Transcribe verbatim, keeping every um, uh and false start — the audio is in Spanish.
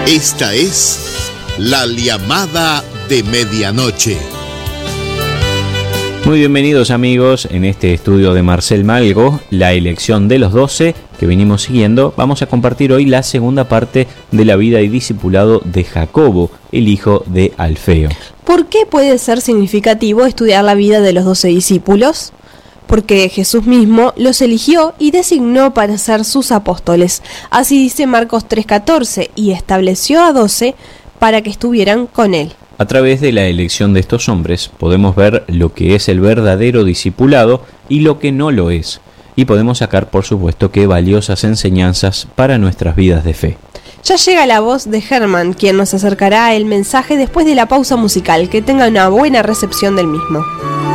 Esta es La Llamada de Medianoche. Muy bienvenidos amigos, en este estudio de Marcel Malgo, la elección de los doce que venimos siguiendo. Vamos a compartir hoy la segunda parte de la vida y discipulado de Jacobo, el hijo de Alfeo. ¿Por qué puede ser significativo estudiar la vida de los doce discípulos? Porque Jesús mismo los eligió y designó para ser sus apóstoles. Así dice Marcos tres catorce, y estableció a doce para que estuvieran con él. A través de la elección de estos hombres podemos ver lo que es el verdadero discipulado y lo que no lo es. Y podemos sacar, por supuesto, que valiosas enseñanzas para nuestras vidas de fe. Ya llega la voz de Germán, quien nos acercará el mensaje después de la pausa musical. Que tenga una buena recepción del mismo.